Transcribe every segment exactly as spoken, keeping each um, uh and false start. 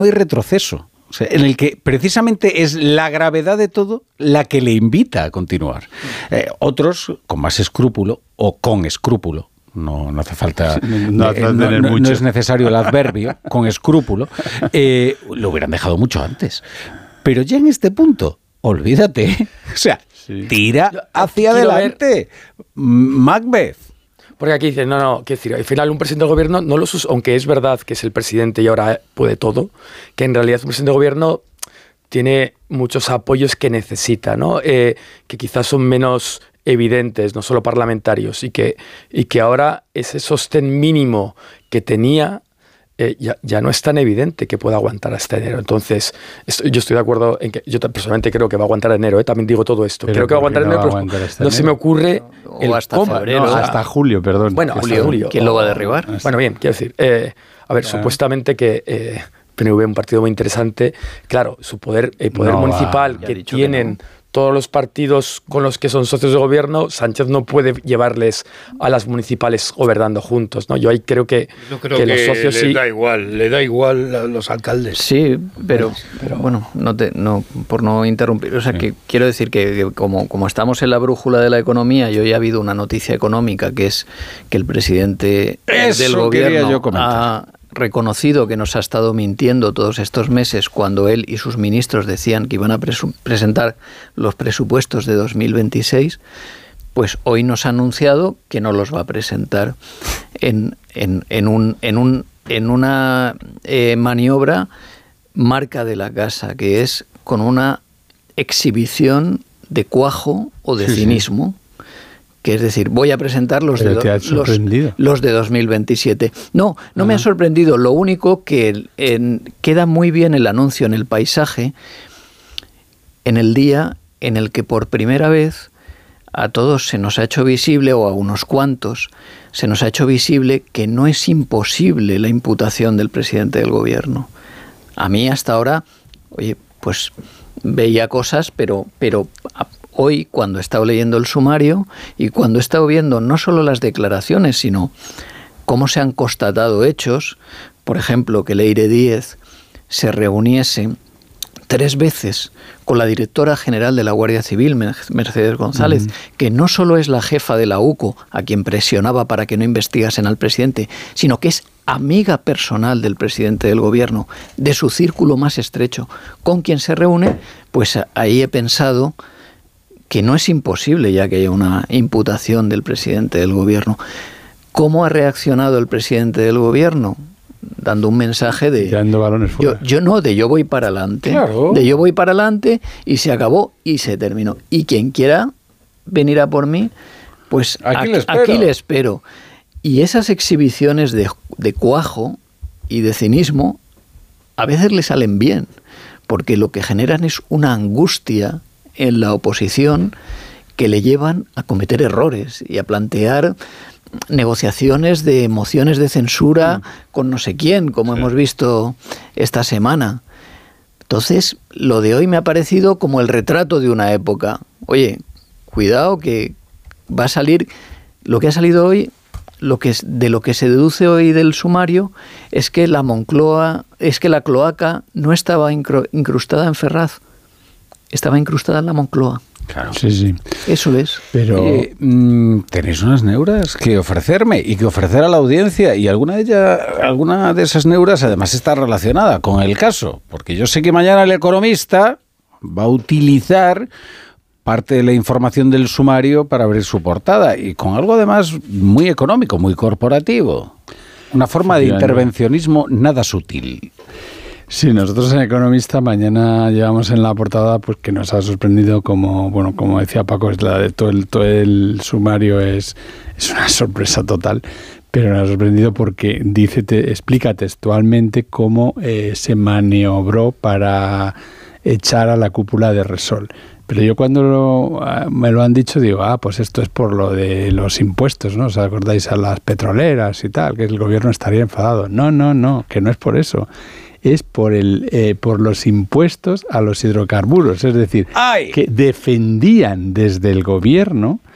hay retroceso. O sea, en el que precisamente es la gravedad de todo la que le invita a continuar. Eh, otros, con más escrúpulo o con escrúpulo, no, no hace falta, no, hace eh, no, no, no es necesario el adverbio, con escrúpulo, eh, lo hubieran dejado mucho antes. Pero ya en este punto, olvídate, o sea, sí. tira hacia adelante, ver... Macbeth. Porque aquí dicen, no, no, quiero decir, al final un presidente de gobierno, no los, aunque es verdad que es el presidente y ahora puede todo, que en realidad un presidente de gobierno tiene muchos apoyos que necesita, ¿no? Eh, que quizás son menos evidentes, no solo parlamentarios, y que, y que ahora ese sostén mínimo que tenía eh, ya, ya no es tan evidente que pueda aguantar hasta enero. Entonces, estoy, yo estoy de acuerdo en que yo personalmente creo que va a aguantar enero, ¿eh? También digo todo esto. Creo que va a aguantar no enero, pero no enero. Se me ocurre... O el hasta cómo, febrero. No, hasta julio, perdón. Bueno, julio, hasta julio. ¿Quién lo va a derribar? Bueno, bien, quiero decir, eh, a ver, ah. supuestamente que... Eh, P N V, un partido muy interesante, claro, su poder, el poder no, municipal va, que tienen que no. todos los partidos con los que son socios de gobierno, Sánchez no puede llevarles a las municipales gobernando juntos, ¿no? Yo ahí creo que, Yo creo que, que los socios le sí... da igual, le da igual a los alcaldes. Sí, pero, pero bueno, no te, no, por no interrumpir, o sea, sí. que quiero decir que, que como, como estamos en la brújula de la economía, y hoy ha habido una noticia económica que es que el presidente Eso del gobierno yo ha reconocido que nos ha estado mintiendo todos estos meses cuando él y sus ministros decían que iban a presu- presentar los presupuestos de dos mil veintiséis, pues hoy nos ha anunciado que no los va a presentar en, en, en, un, en, un, en una eh, maniobra marca de la casa, que es con una exhibición de cuajo o de sí, cinismo. Sí. Que es decir, voy a presentar los, de, do, los, los de dos mil veintisiete. No, no Ajá. me ha sorprendido. Lo único que en, queda muy bien el anuncio en el paisaje en el día en el que por primera vez a todos se nos ha hecho visible, o a unos cuantos, se nos ha hecho visible que no es imposible la imputación del presidente del gobierno. A mí hasta ahora, oye, pues veía cosas, pero... pero hoy, cuando he estado leyendo el sumario y cuando he estado viendo no solo las declaraciones, sino cómo se han constatado hechos, por ejemplo, que Leire Díez se reuniese tres veces con la directora general de la Guardia Civil, Mercedes González, uh-huh. que no solo es la jefa de la U C O, a quien presionaba para que no investigasen al presidente, sino que es amiga personal del presidente del gobierno, de su círculo más estrecho, con quien se reúne, pues ahí he pensado... que no es imposible ya que haya una imputación del presidente del gobierno. ¿Cómo ha reaccionado el presidente del gobierno? Dando un mensaje de... Tirando balones fuera. Yo, yo no, de yo voy para adelante. Claro. De yo voy para adelante y se acabó y se terminó. Y quien quiera venir a por mí, pues aquí, a, le, espero. aquí le espero. Y esas exhibiciones de, de cuajo y de cinismo a veces le salen bien, porque lo que generan es una angustia en la oposición que le llevan a cometer errores y a plantear negociaciones de mociones de censura mm. con no sé quién, como sí. hemos visto esta semana. Entonces, lo de hoy me ha parecido como el retrato de una época. Oye, cuidado que va a salir, lo que ha salido hoy, lo que es, de lo que se deduce hoy del sumario, es que la Moncloa, es que la cloaca no estaba incrustada en Ferraz. Estaba incrustada en la Moncloa. Claro. Sí, sí. Eso es. Pero eh, mmm, tenéis unas neuras que ofrecerme y que ofrecer a la audiencia, y alguna de ellas, alguna de esas neuras además está relacionada con el caso, porque yo sé que mañana El Economista va a utilizar parte de la información del sumario para abrir su portada, y con algo además muy económico, muy corporativo. Una forma de intervencionismo nada sutil. Sí, nosotros en Economista mañana llevamos en la portada pues que nos ha sorprendido, como bueno como decía Paco, es la de todo el todo el sumario es es una sorpresa total, pero nos ha sorprendido porque dice te, explica textualmente cómo eh, se maniobró para echar a la cúpula de Repsol. Pero yo cuando lo, me lo han dicho digo, ah, pues esto es por lo de los impuestos, ¿no? ¿Os acordáis a las petroleras y tal? Que el gobierno estaría enfadado. No, no, no, que no es por eso. Es por el eh, por los impuestos a los hidrocarburos. Es decir, ¡ay!, que defendían desde el gobierno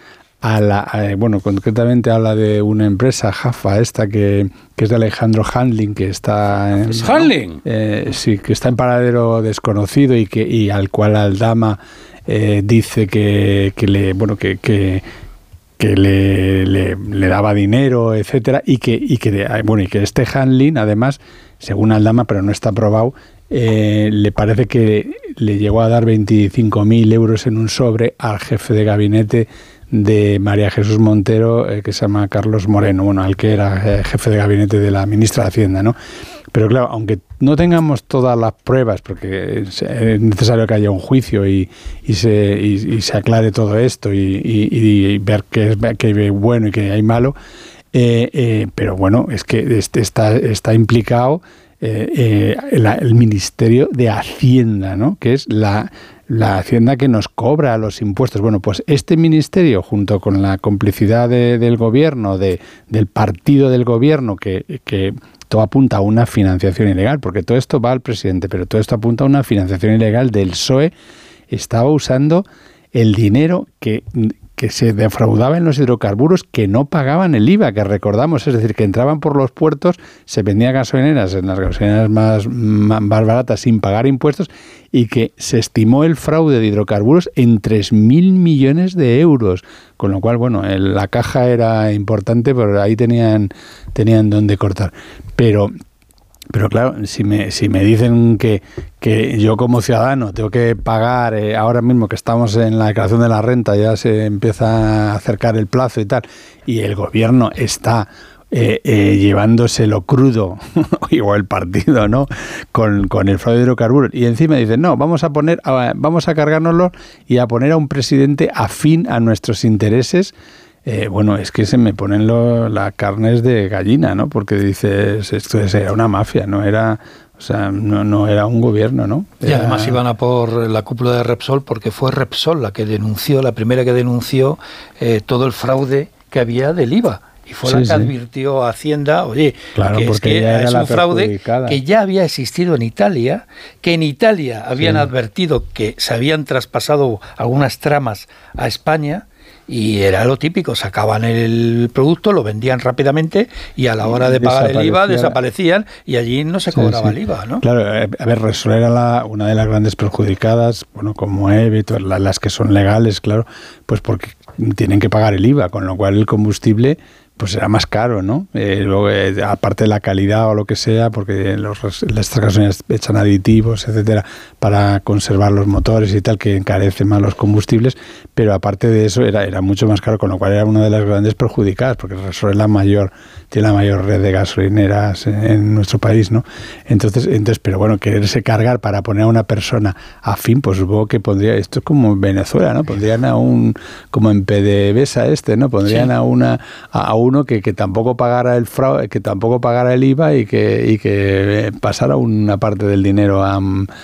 a la, a, bueno, concretamente habla de una empresa, Jaffa, esta que, que es de Alejandro Handling, que está en, ¿Es Handling? Eh, sí, que está en paradero desconocido y que y al cual Aldama eh, dice que, que le, bueno, que, que que le, le, le daba dinero, etcétera, y que y que bueno y que este Handling, además, según Aldama, pero no está probado, eh, le parece que le llegó a dar veinticinco mil euros en un sobre al jefe de gabinete de María Jesús Montero, eh, que se llama Carlos Moreno, bueno, al que era eh, jefe de gabinete de la ministra de Hacienda, ¿no? Pero claro, aunque no tengamos todas las pruebas, porque es necesario que haya un juicio y, y, se, y, y se aclare todo esto y, y, y ver qué es, qué hay bueno y qué hay malo, eh, eh, pero bueno, es que este está, está implicado eh, eh, el, el Ministerio de Hacienda, ¿no? Que es la, la Hacienda que nos cobra los impuestos. Bueno, pues este ministerio, junto con la complicidad de, del gobierno, de, del partido del gobierno, que... que todo apunta a una financiación ilegal, porque todo esto va al presidente, pero todo esto apunta a una financiación ilegal del P S O E. Estaba usando el dinero que, que se defraudaba en los hidrocarburos que no pagaban el I V A, que recordamos, es decir, que entraban por los puertos, se vendían gasolineras en las gasolineras más, más, más baratas sin pagar impuestos, y que se estimó el fraude de hidrocarburos en tres mil millones de euros. Con lo cual, bueno, el, la caja era importante, pero ahí tenían, tenían donde cortar. Pero, pero claro, si me, si me dicen que, que yo como ciudadano tengo que pagar, eh, ahora mismo que estamos en la declaración de la renta, ya se empieza a acercar el plazo y tal, y el gobierno está... Eh, eh, llevándoselo crudo, o el partido, ¿no? Con, con el fraude de hidrocarburos. Y encima dicen, no, vamos a poner, a, vamos a cargárnoslo y a poner a un presidente afín a nuestros intereses. Eh, bueno, es que se me ponen lo, las carnes de gallina, ¿no? Porque dices, esto era una mafia, no era... O sea, no, no era un gobierno, ¿no? Era... Y además iban a por la cúpula de Repsol, porque fue Repsol la que denunció, la primera que denunció eh, todo el fraude que había del I V A. Y fue sí, la que sí. advirtió a Hacienda, oye, claro, que es que ella era es un fraude que ya había existido en Italia, que en Italia habían sí. advertido que se habían traspasado algunas tramas a España, y era lo típico, sacaban el producto, lo vendían rápidamente y a la hora de pagar el I V A desaparecían y allí no se cobraba sí, sí. el I V A, ¿no? Claro, a ver, Repsol era la, una de las grandes perjudicadas, bueno, como E V I, las, las que son legales, claro, pues porque tienen que pagar el I V A, con lo cual el combustible pues era más caro, ¿no? Eh, luego, eh, aparte de la calidad o lo que sea, porque los, las gasolineras echan aditivos, etcétera, para conservar los motores y tal, que encarecen más los combustibles, pero aparte de eso era, era mucho más caro, con lo cual era una de las grandes perjudicadas, porque Repsol es la mayor, tiene la mayor red de gasolineras en, en nuestro país, ¿no? Entonces, entonces, pero bueno, quererse cargar para poner a una persona afín, pues supongo que pondría, esto es como en Venezuela, ¿no? Pondrían a un, como en PDVSA este, ¿no? Pondrían sí. a una, a, a uno que, que tampoco pagara el fraude, que tampoco pagara el I V A y que, y que pasara una parte del dinero a,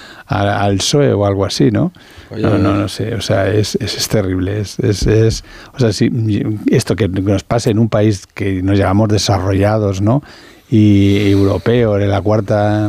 a, al P S O E o algo así, ¿no? Oye, no, no, no sé, o sea, es, es, es terrible, es, es, es, o sea, si esto que nos pase en un país que nos llamamos desarrollados, ¿no? Y europeo, en la cuarta,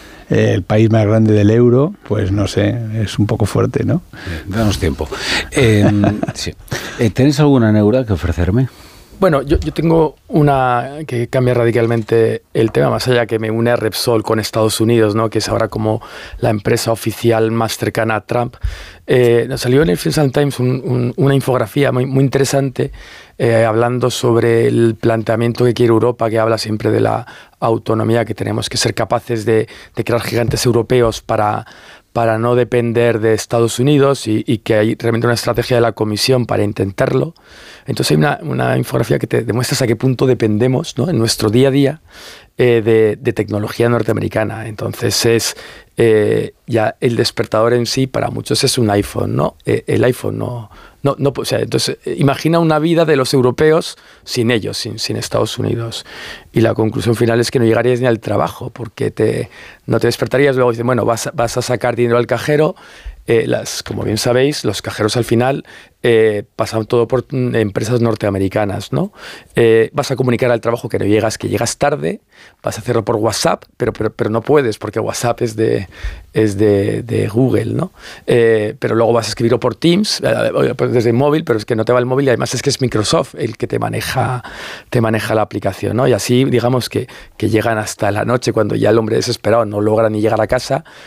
el país más grande del euro, pues no sé, es un poco fuerte, ¿no? Danos tiempo. Eh, sí. ¿Tenéis alguna neura que ofrecerme? Bueno, yo, yo tengo una que cambia radicalmente el tema, más allá que me une a Repsol con Estados Unidos, ¿no? Que es ahora como la empresa oficial más cercana a Trump. Eh, nos salió en el Financial Times un, un, una infografía muy, muy interesante eh, hablando sobre el planteamiento que quiere Europa, que habla siempre de la autonomía, que tenemos que ser capaces de, de crear gigantes europeos para... para no depender de Estados Unidos y, y que hay realmente una estrategia de la Comisión para intentarlo. Entonces hay una, una infografía que te demuestra hasta qué punto dependemos, ¿no? En nuestro día a día eh, de, de tecnología norteamericana. Entonces es eh, ya el despertador en sí para muchos es un iPhone, ¿no? Eh, el iPhone no... No, no, o sea, entonces, imagina una vida de los europeos sin ellos, sin, sin Estados Unidos. Y la conclusión final es que no llegarías ni al trabajo, porque te, no te despertarías, luego dices, bueno, vas, vas a sacar dinero al cajero, eh, las, como bien sabéis, los cajeros al final eh, pasan todo por empresas norteamericanas, ¿no? Eh, vas a comunicar al trabajo que no llegas, que llegas tarde, vas a hacerlo por WhatsApp, pero, pero, pero no puedes porque WhatsApp es de, es de, de Google, ¿no? Eh, pero luego vas a escribirlo por Teams, eh, desde el móvil, pero es que no te va el móvil y además es que es Microsoft el que te maneja, te maneja la aplicación, ¿no? Y así, digamos que, que llegan hasta la noche cuando ya el hombre desesperado no logra ni llegar a casa,